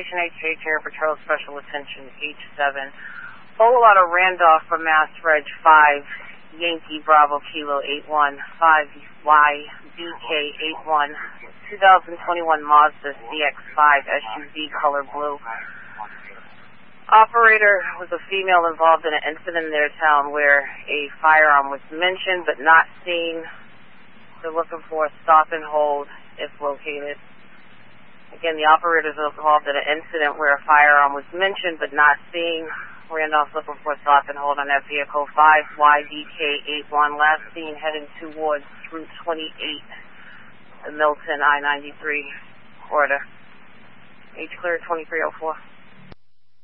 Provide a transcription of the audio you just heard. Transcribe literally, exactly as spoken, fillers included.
Station H H Air Patrol Special Attention H seven. Polo out of Randolph for Mass Reg five, Yankee Bravo Kilo eight one, five Y B K eight one, twenty twenty-one Mazda C X five S U V color blue. Operator was a female involved in an incident in their town where a firearm was mentioned but not seen. They're looking for a stop and hold if located. Again, the operator is involved in an incident where a firearm was mentioned but not seen. Randolph's looking for a stop and hold on that vehicle. five Y D K eight one, last seen heading towards Route twenty-eight, the Milton I ninety-three corridor. H clear twenty-three oh four.